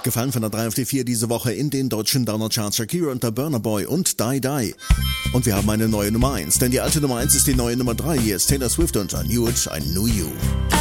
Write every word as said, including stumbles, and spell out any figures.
Gefallen von der drei auf die vier diese Woche in den deutschen Downer-Charts Shakira und der Burna Boy und Die Die. Und wir haben eine neue Nummer eins, denn die alte Nummer eins ist die neue Nummer drei. Hier ist Taylor Swift und I Knew It, I Knew You.